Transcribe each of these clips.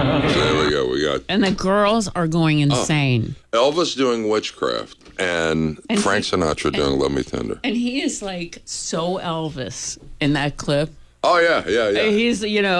So there we go. We got. And the girls are going insane. Elvis doing Witchcraft and Frank Sinatra doing Love Me Tender. And he is like so Elvis in that clip. Oh, yeah. He's,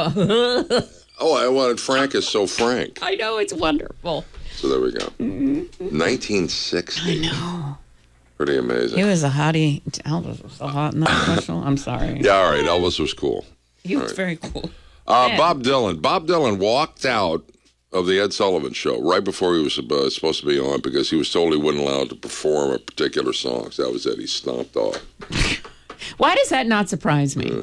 I wanted Frank is so Frank. I know, it's wonderful. So there we go. 1960. I know. Pretty amazing. He was a hottie. Elvis was so hot in that special. I'm sorry. Yeah, all right. Elvis was cool. He was very cool. Bob Dylan. Bob Dylan walked out of the Ed Sullivan Show right before he was supposed to be on because he was told he wasn't allowed to perform a particular song. So that was it. He stomped off. Why does that not surprise me?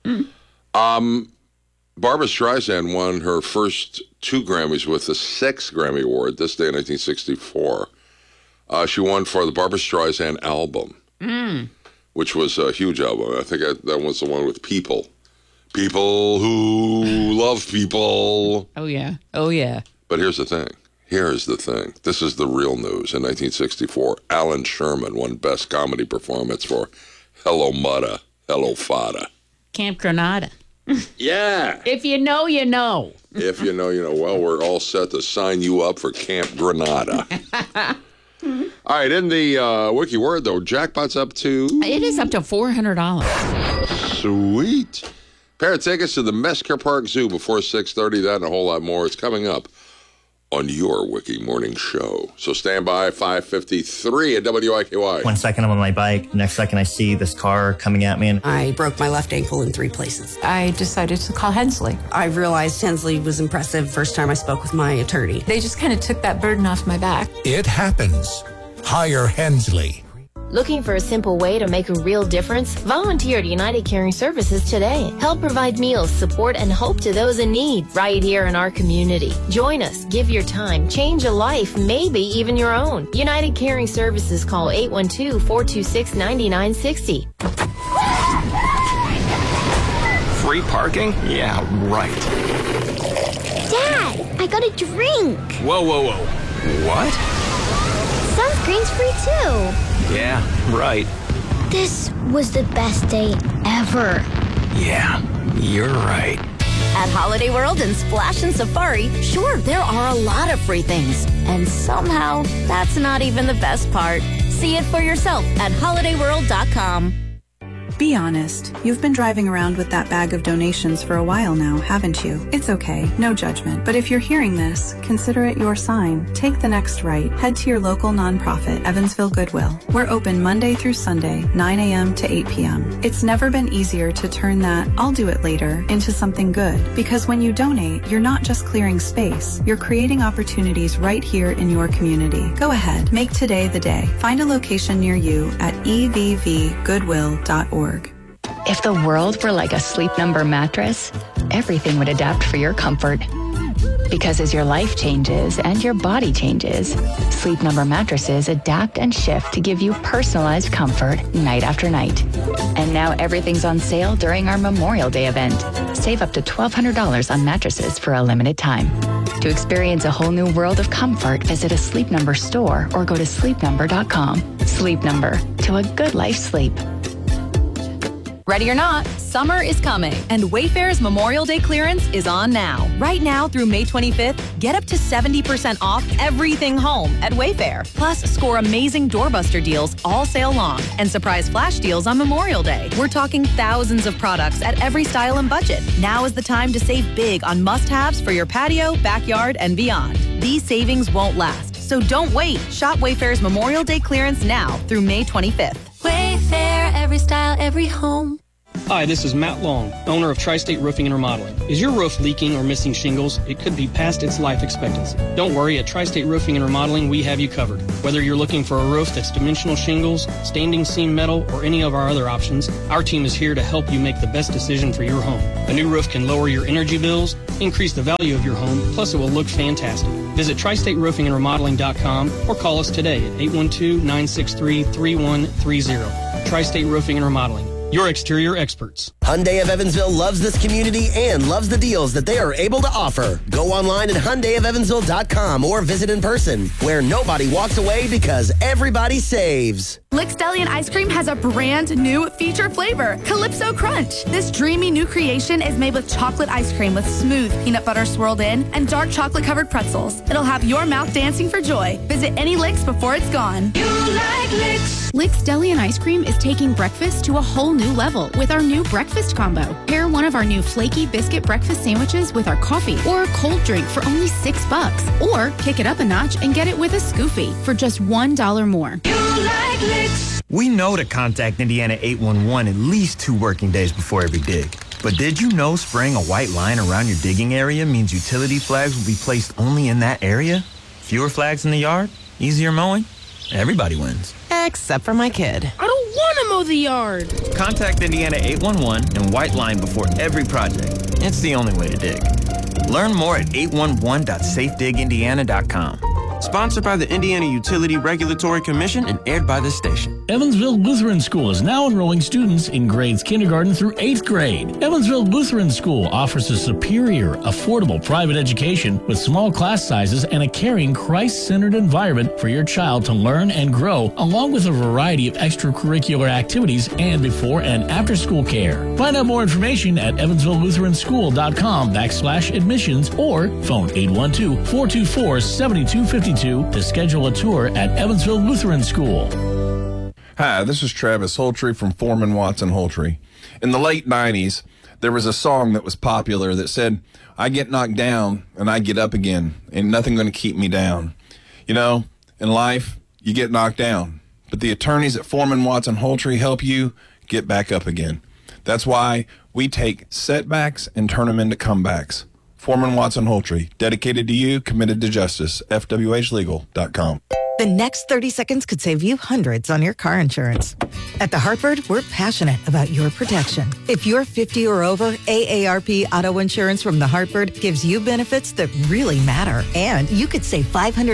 Barbra Streisand won her first 2 Grammys with the 6th Grammy Award this day in 1964. She won for the Barbra Streisand album, which was a huge album. I think that was the one with People. People who love people. Oh, yeah. Oh, yeah. But here's the thing. This is the real news. In 1964, Alan Sherman won Best Comedy Performance for Hello Mutta, Hello Fada. Camp Granada. Yeah. If you know, you know. If you know, you know. Well, we're all set to sign you up for Camp Granada. All right, in the wiki word, though, jackpot's up to... It is up to $400. Sweet. Pair of tickets to the Mesker Park Zoo before 6:30. That and a whole lot more. It's coming up on your Wiki Morning Show. So stand by, 5:53 at WIKY. 1 second I'm on my bike. Next second I see this car coming at me. And I broke my left ankle in 3 places. I decided to call Hensley. I realized Hensley was impressive first time I spoke with my attorney. They just kind of took that burden off my back. It happens. Hire Hensley. Looking for a simple way to make a real difference? Volunteer at United Caring Services today. Help provide meals, support, and hope to those in need right here in our community. Join us, give your time, change a life, maybe even your own. United Caring Services, call 812-426-9960. Free parking? Yeah, right. Dad, I got a drink. Whoa. What? Sunscreen's free too. Yeah, right. This was the best day ever. Yeah, you're right. At Holiday World and Splash and Safari, sure, there are a lot of free things. And somehow, that's not even the best part. See it for yourself at holidayworld.com. Be honest. You've been driving around with that bag of donations for a while now, haven't you? It's okay. No judgment. But if you're hearing this, consider it your sign. Take the next right. Head to your local nonprofit, Evansville Goodwill. We're open Monday through Sunday, 9 a.m. to 8 p.m. It's never been easier to turn that "I'll do it later" into something good. Because when you donate, you're not just clearing space. You're creating opportunities right here in your community. Go ahead. Make today the day. Find a location near you at evvgoodwill.org. If the world were like a Sleep Number mattress, everything would adapt for your comfort. Because as your life changes and your body changes, Sleep Number mattresses adapt and shift to give you personalized comfort night after night. And now everything's on sale during our Memorial Day event. Save up to $1,200 on mattresses for a limited time. To experience a whole new world of comfort, visit a Sleep Number store or go to sleepnumber.com. Sleep Number, to a good life sleep. Ready or not, summer is coming, and Wayfair's Memorial Day clearance is on now. Right now through May 25th, get up to 70% off everything home at Wayfair. Plus, score amazing doorbuster deals all sale long and surprise flash deals on Memorial Day. We're talking thousands of products at every style and budget. Now is the time to save big on must-haves for your patio, backyard, and beyond. These savings won't last, so don't wait. Shop Wayfair's Memorial Day clearance now through May 25th. Wayfair, every style, every home. Hi, this is Matt Long, owner of Tri-State Roofing and Remodeling. Is your roof leaking or missing shingles? It could be past its life expectancy. Don't worry, at Tri-State Roofing and Remodeling, we have you covered. Whether you're looking for a roof that's dimensional shingles, standing seam metal, or any of our other options, our team is here to help you make the best decision for your home. A new roof can lower your energy bills, increase the value of your home, plus it will look fantastic. Visit TriStateRoofingAndRemodeling.com or call us today at 812-963-3130. Tri-State Roofing and Remodeling, your exterior experts. Hyundai of Evansville loves this community and loves the deals that they are able to offer. Go online at HyundaiofEvansville.com or visit in person, where nobody walks away because everybody saves. Lick's Deli and Ice Cream has a brand new feature flavor, Calypso Crunch. This dreamy new creation is made with chocolate ice cream with smooth peanut butter swirled in and dark chocolate covered pretzels. It'll have your mouth dancing for joy. Visit any Lick's before it's gone. You like Lick's. Lick's Deli and Ice Cream is taking breakfast to a whole new level with our new breakfast combo. Pair one of our new flaky biscuit breakfast sandwiches with our coffee or a cold drink for only $6. Or kick it up a notch and get it with a Scoofy for just $1 more. You like Lick's. We know to contact Indiana 811 at least 2 working days before every dig. But did you know spraying a white line around your digging area means utility flags will be placed only in that area? Fewer flags in the yard? Easier mowing? Everybody wins. Except for my kid. I don't want to mow the yard. Contact Indiana 811 and white line before every project. It's the only way to dig. Learn more at 811.safedigindiana.com. Sponsored by the Indiana Utility Regulatory Commission and aired by this station. Evansville Lutheran School is now enrolling students in grades kindergarten through 8th grade. Evansville Lutheran School offers a superior, affordable private education with small class sizes and a caring, Christ-centered environment for your child to learn and grow, along with a variety of extracurricular activities and before and after school care. Find out more information at evansvillelutheranschool.com/admissions or phone 812-424-7250 to schedule a tour at Evansville Lutheran School. Hi, this is Travis Holtree from Foreman Watson Holtree. In the late 90s, there was a song that was popular that said, I get knocked down and I get up again. Ain't nothing going to keep me down. You know, in life, you get knocked down, but the attorneys at Foreman Watson Holtree help you get back up again. That's why we take setbacks and turn them into comebacks. Foreman Watson Holtree, dedicated to you, committed to justice. FWHlegal.com. The next 30 seconds could save you hundreds on your car insurance. At The Hartford, we're passionate about your protection. If you're 50 or over, AARP Auto Insurance from The Hartford gives you benefits that really matter. And you could save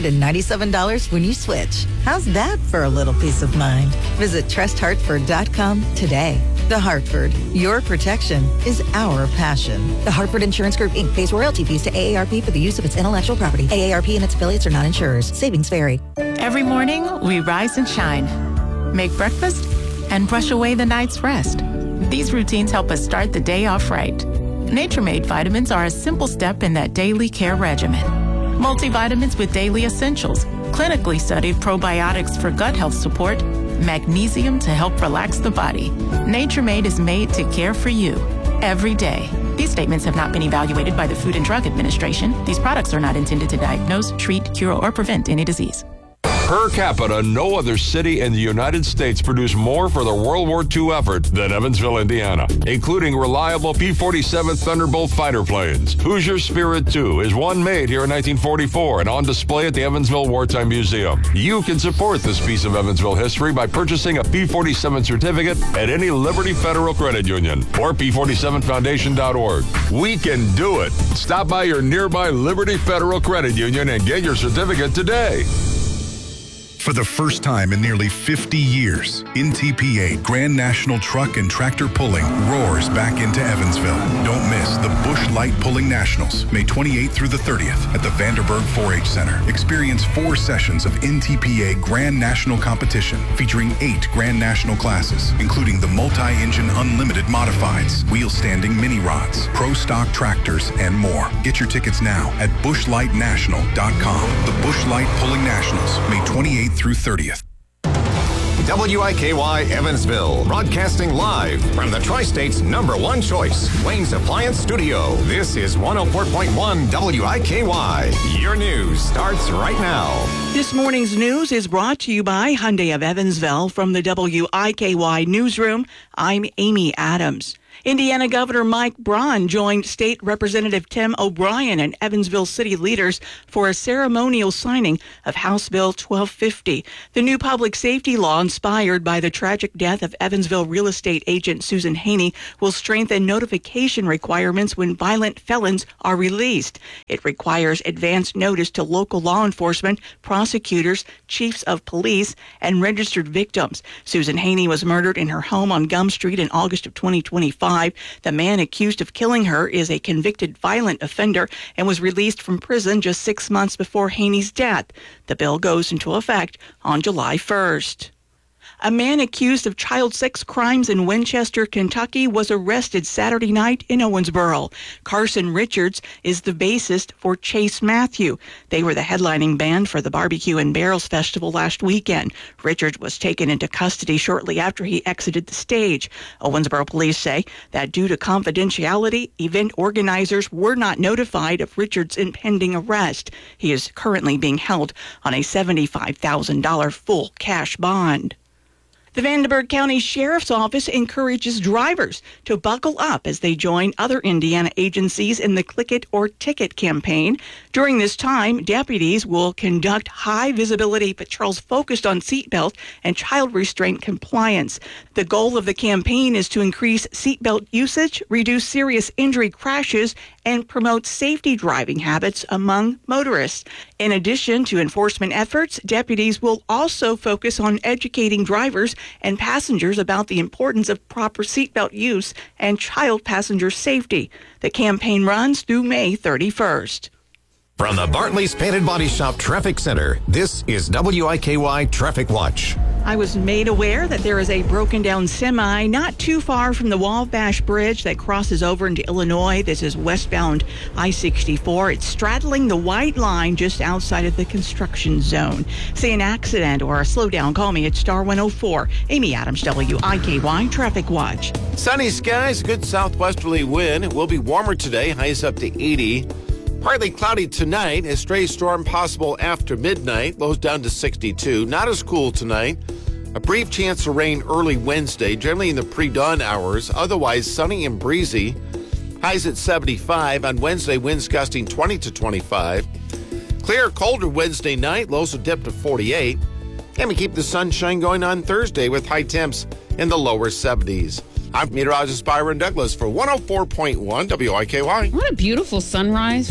$597 when you switch. How's that for a little peace of mind? Visit trusthartford.com today. The Hartford, your protection is our passion. The Hartford Insurance Group, Inc. pays royalty fees to AARP for the use of its intellectual property. AARP and its affiliates are not insurers. Savings vary. Every morning, we rise and shine, make breakfast, and brush away the night's rest. These routines help us start the day off right. Nature-Made vitamins are a simple step in that daily care regimen. Multivitamins with daily essentials, clinically studied probiotics for gut health support, magnesium to help relax the body. Nature-Made is made to care for you every day. These statements have not been evaluated by the Food and Drug Administration. These products are not intended to diagnose, treat, cure, or prevent any disease. Per capita, no other city in the United States produced more for the World War II effort than Evansville, Indiana, including reliable P-47 Thunderbolt fighter planes. Hoosier Spirit 2 is one made here in 1944 and on display at the Evansville Wartime Museum. You can support this piece of Evansville history by purchasing a P-47 certificate at any Liberty Federal Credit Union or P47foundation.org. We can do it. Stop by your nearby Liberty Federal Credit Union and get your certificate today. For the first time in nearly 50 years, NTPA Grand National Truck and Tractor Pulling roars back into Evansville. Don't miss the Busch Light Pulling Nationals, May 28th through the 30th at the Vanderburg 4-H Center. Experience 4 sessions of NTPA Grand National competition featuring 8 Grand National classes, including the multi-engine unlimited modifieds, wheel-standing mini rods, pro stock tractors, and more. Get your tickets now at BuschLightNational.com. The Busch Light Pulling Nationals, May 28th through 30th. WIKY Evansville, broadcasting live from the Tri-State's #1 choice, Wayne's Appliance Studio. This is 104.1 WIKY. Your news starts right now. This morning's news is brought to you by Hyundai of Evansville. From the WIKY newsroom, I'm Amy Adams. Indiana Governor Mike Braun joined State Representative Tim O'Brien and Evansville city leaders for a ceremonial signing of House Bill 1250. The new public safety law, inspired by the tragic death of Evansville real estate agent Susan Haney, will strengthen notification requirements when violent felons are released. It requires advance notice to local law enforcement, prosecutors, chiefs of police, and registered victims. Susan Haney was murdered in her home on Gum Street in August of 2025. 65. The man accused of killing her is a convicted violent offender and was released from prison just 6 months before Haney's death. The bill goes into effect on July 1st. A man accused of child sex crimes in Winchester, Kentucky, was arrested Saturday night in Owensboro. Carson Richards is the bassist for Chase Matthew. They were the headlining band for the Barbecue and Barrels Festival last weekend. Richards was taken into custody shortly after he exited the stage. Owensboro police say that due to confidentiality, event organizers were not notified of Richards' impending arrest. He is currently being held on a $75,000 full cash bond. The Vandenberg County Sheriff's Office encourages drivers to buckle up as they join other Indiana agencies in the Click It or Ticket campaign. During this time, deputies will conduct high-visibility patrols focused on seatbelt and child restraint compliance. The goal of the campaign is to increase seatbelt usage, reduce serious injury crashes, and promote safety driving habits among motorists. In addition to enforcement efforts, deputies will also focus on educating drivers and passengers about the importance of proper seatbelt use and child passenger safety. The campaign runs through May 31st. From the Bartley's Painted Body Shop Traffic Center, this is WIKY Traffic Watch. I was made aware that there is a broken down semi not too far from the Wabash Bridge that crosses over into Illinois. This is westbound I-64. It's straddling the white line just outside of the construction zone. See an accident or a slowdown, call me at star 104. Amy Adams, WIKY Traffic Watch. Sunny skies, good southwesterly wind. It will be warmer today, highs up to 80. Partly cloudy tonight, a stray storm possible after midnight, lows down to 62. Not as cool tonight. A brief chance of rain early Wednesday, generally in the pre-dawn hours. Otherwise, sunny and breezy. Highs at 75. On Wednesday, winds gusting 20 to 25. Clear, colder Wednesday night, lows will dip to 48. And we keep the sunshine going on Thursday with high temps in the lower 70s. I'm meteorologist Byron Douglas for 104.1 WIKY. What a beautiful sunrise,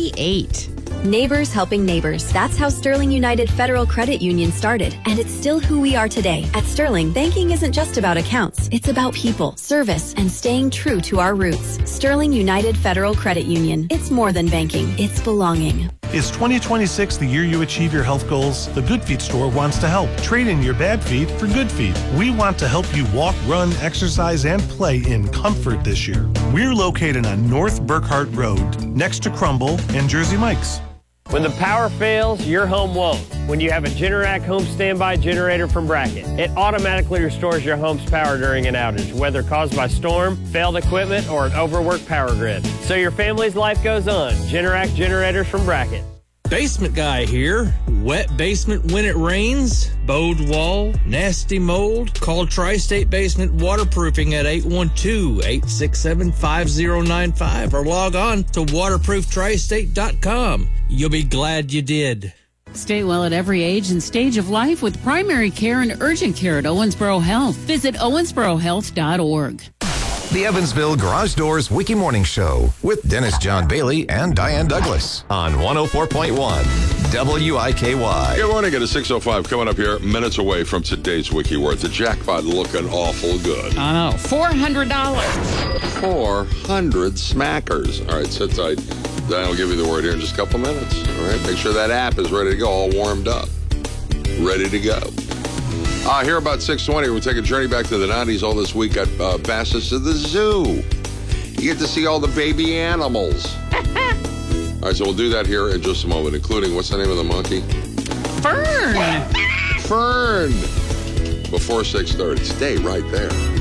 48. Neighbors helping neighbors. That's how Sterling United Federal Credit Union started, and it's still who we are today. At Sterling, banking isn't just about accounts. It's about people, service, and staying true to our roots. Sterling United Federal Credit Union. It's more than banking. It's belonging. Is 2026 the year you achieve your health goals? The Good Feet store wants to help. Trade in your bad feet for good feet. We want to help you walk, run, exercise, and play in comfort this year. We're located on North Burkhart Road, next to Crumble and Jersey Mike's. When the power fails, your home won't. When you have a Generac home standby generator from Bracket, it automatically restores your home's power during an outage, whether caused by storm, failed equipment, or an overworked power grid. So your family's life goes on. Generac generators from Bracket. Basement guy here. Wet basement when it rains, bowed wall, nasty mold. Call Tri-State Basement Waterproofing at 812-867-5095 or log on to waterprooftristate.com. You'll be glad you did. Stay well at every age and stage of life with primary care and urgent care at Owensboro Health. Visit owensborohealth.org. The Evansville Garage Doors Wiki Morning Show with Dennis John Bailey and Diane Douglas on 104.1 WIKY. Good morning at a 6:05 coming up here, minutes away from today's Wiki Word. The jackpot looking awful good. I know. $400. 400 smackers. All right, sit tight. Diane will give you the word here in just a couple minutes. All right, make sure that app is ready to go, all warmed up. Ready to go. Here about 6:20, we take a journey back to the 90s. All this week got passes to the zoo. You get to see all the baby animals. All right, so we'll do that here in just a moment, including, what's the name of the monkey? Fern. Fern. Before 6:30. Stay right there.